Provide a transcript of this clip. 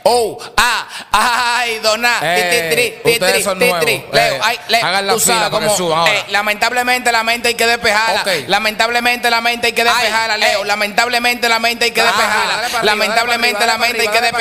Oh, ay, dona. Ustedes son nuevos. Leo, hagan la fila para que suban ahora. Lamentablemente la mente hay que despejarla. Okay. Lamentablemente la mente hay que despejarla, Leo. Lamentablemente la mente hay que despejarla. Lamentablemente la mente hay que despejarla.